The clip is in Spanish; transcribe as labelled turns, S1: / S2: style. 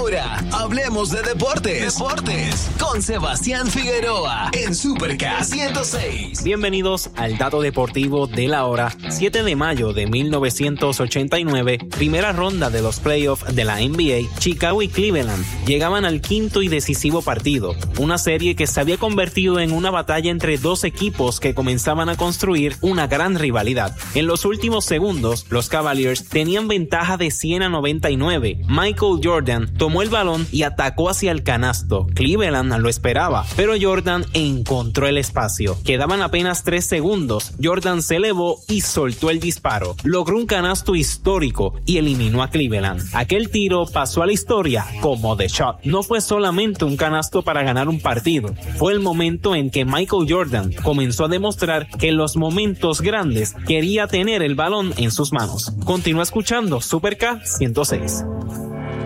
S1: Ahora, hablemos de deportes. Con Sebastián Figueroa en Supercast 106.
S2: Bienvenidos al dato deportivo de la hora. 7 de mayo de 1989, primera ronda de los playoffs de la NBA, Chicago y Cleveland llegaban al quinto y decisivo partido, una serie que se había convertido en una batalla entre dos equipos que comenzaban a construir una gran rivalidad. En los últimos segundos, los Cavaliers tenían ventaja de 100-99. Michael Jordan tomó el balón y atacó hacia el canasto. Cleveland lo esperaba, pero Jordan encontró el espacio. Quedaban apenas 3 segundos. Jordan se elevó y soltó el disparo. Logró un canasto histórico y eliminó a Cleveland. Aquel tiro pasó a la historia como The Shot. No fue solamente un canasto para ganar un partido. Fue el momento en que Michael Jordan comenzó a demostrar que en los momentos grandes quería tener el balón en sus manos. Continúa escuchando Super K 106.